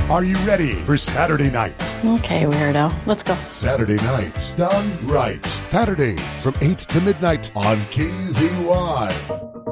Are you ready for Saturday night? Okay, weirdo. Let's go. Saturday night, done right. Saturdays from 8 to midnight on KZY.